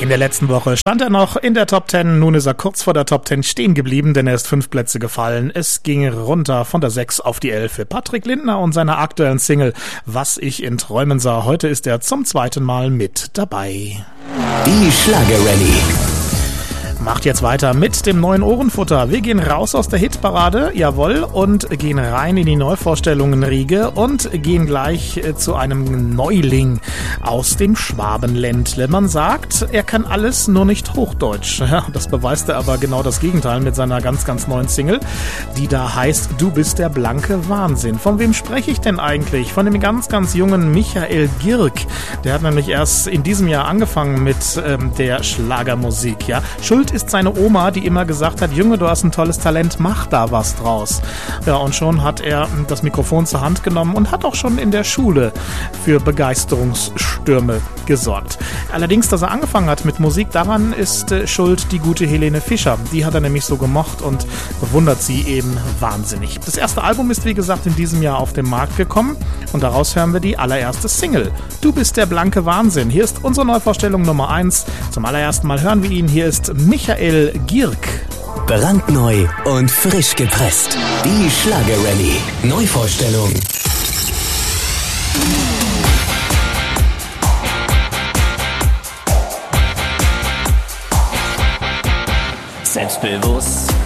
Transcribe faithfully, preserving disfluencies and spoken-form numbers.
In der letzten Woche stand er noch in der Top Ten, nun ist er kurz vor der Top Ten stehen geblieben, denn er ist fünf Plätze gefallen. Es ging runter von der sechs auf die elf für Patrick Lindner und seiner aktuellen Single Was ich in Träumen sah. Heute ist er zum zweiten Mal mit dabei. Die Schlagerrallye. Macht jetzt weiter mit dem neuen Ohrenfutter. Wir gehen raus aus der Hitparade, jawohl, und gehen rein in die Neuvorstellungen-Riege und gehen gleich äh, zu einem Neuling aus dem Schwabenländle. Man sagt, er kann alles, nur nicht Hochdeutsch. Ja, das beweist er aber genau das Gegenteil mit seiner ganz, ganz neuen Single, die da heißt Du bist der blanke Wahnsinn. Von wem spreche ich denn eigentlich? Von dem ganz, ganz jungen Michael Girk. Der hat nämlich erst in diesem Jahr angefangen mit ähm, der Schlagermusik. Ja, Schuld ist seine Oma, die immer gesagt hat, Junge, du hast ein tolles Talent, mach da was draus. Ja, und schon hat er das Mikrofon zur Hand genommen und hat auch schon in der Schule für Begeisterungsstürme gesorgt. Allerdings, dass er angefangen hat mit Musik, daran ist äh, schuld die gute Helene Fischer. Die hat er nämlich so gemocht und bewundert sie eben wahnsinnig. Das erste Album ist, wie gesagt, in diesem Jahr auf den Markt gekommen und daraus hören wir die allererste Single. Du bist der blanke Wahnsinn. Hier ist unsere Neuvorstellung Nummer eins. Zum allerersten Mal hören wir ihn. Hier ist Michael Girk. Brandneu und frisch gepresst. Die Schlagerrallye. Neuvorstellung. Selbstbewusst